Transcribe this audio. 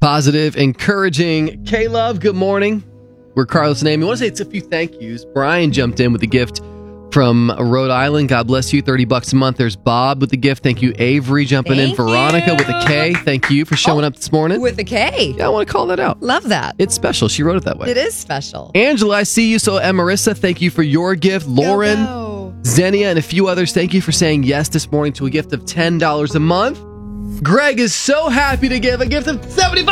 positive, encouraging. K-Love, good morning. We're Carlos and Amy. I want to say it's a few thank yous. Brian jumped in with a gift from Rhode Island. God bless you. $30 a month. There's Bob with the gift. Thank you. Avery jumping in. Veronica with a K. Thank you for showing up this morning. With a K. Yeah, I want to call that out. Love that. It's special. She wrote it that way. It is special. Angela, I see you. So, and Marissa, thank you for your gift. Lauren, Xenia, and a few others, thank you for saying yes this morning to a gift of $10 a month. Greg is so happy to give a gift of $75.